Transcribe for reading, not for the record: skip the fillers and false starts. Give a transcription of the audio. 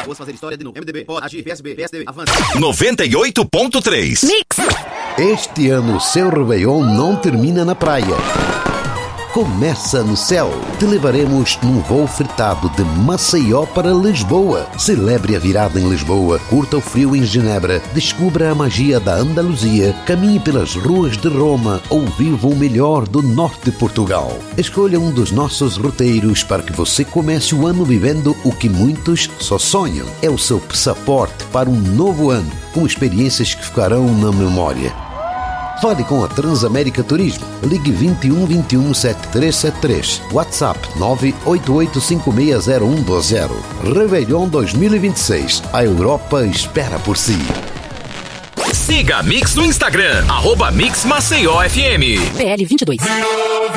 Vamos fazer história de novo. MDB, pode agir, PSB, PSDB, avança. 98.3 Mix. Este ano o seu Réveillon não termina na praia. Começa no céu. Te levaremos num voo fretado de Maceió para Lisboa. Celebre a virada em Lisboa, curta o frio em Genebra, descubra a magia da Andaluzia, caminhe pelas ruas de Roma ou viva o melhor do norte de Portugal. Escolha um dos nossos roteiros para que você comece o ano vivendo o que muitos só sonham. É o seu passaporte para um novo ano, com experiências que ficarão na memória. Fale com a Transamérica Turismo. Ligue 21 21 7373. WhatsApp 988560120. Réveillon 2026. A Europa espera por si. Siga a Mix no Instagram, @Mix Maceió FM. PL 22.